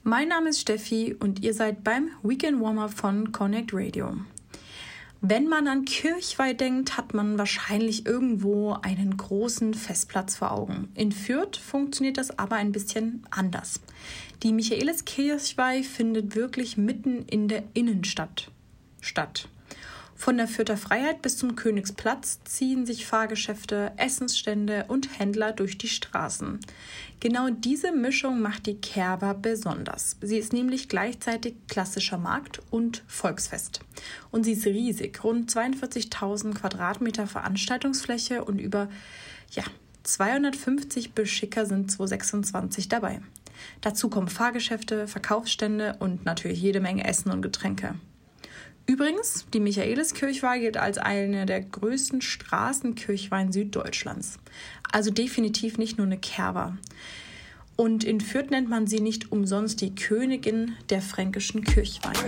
Mein Name ist Steffi und ihr seid beim Weekend Warm-Up von Connect Radio. Wenn man an Kirchweih denkt, hat man wahrscheinlich irgendwo einen großen Festplatz vor Augen. In Fürth funktioniert das aber ein bisschen anders. Die Michaeliskirchweih findet wirklich mitten in der Innenstadt statt. Von der Fürther Freiheit bis zum Königsplatz ziehen sich Fahrgeschäfte, Essensstände und Händler durch die Straßen. Genau diese Mischung macht die Kerber besonders. Sie ist nämlich gleichzeitig klassischer Markt und Volksfest. Und sie ist riesig, rund 42.000 Quadratmeter Veranstaltungsfläche und über 250 Beschicker sind 2026 dabei. Dazu kommen Fahrgeschäfte, Verkaufsstände und natürlich jede Menge Essen und Getränke. Übrigens, die Michaeliskirchweih gilt als eine der größten Straßenkirchweihen Süddeutschlands. Also definitiv nicht nur eine Kerber. Und in Fürth nennt man sie nicht umsonst die Königin der fränkischen Kirchweih.